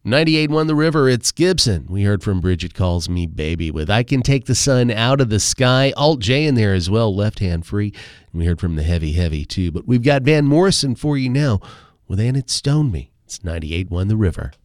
98.1 The River, it's Gibson. We heard from Bridget Calls Me Baby with I Can Take the Sun Out of the Sky. Alt J in there as well, Left Hand Free. And we heard from the Heavy Heavy too. But we've got Van Morrison for you now with And It Stoned Me. It's 98.1 The River.